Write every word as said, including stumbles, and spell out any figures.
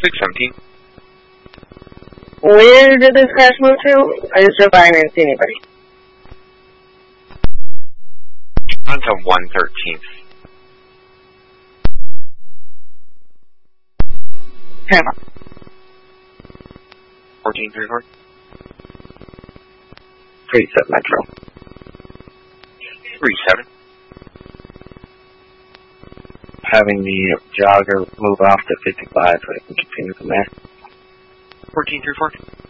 six seventeen. Where did this crash move to? I just drove by and I didn't see anybody. On to one thirteenth. Paramount. fourteen thirty-four. thirty-seven Metro. three seven. Having the jogger move off to fifty-five so I can continue from there. fourteen thirty-four.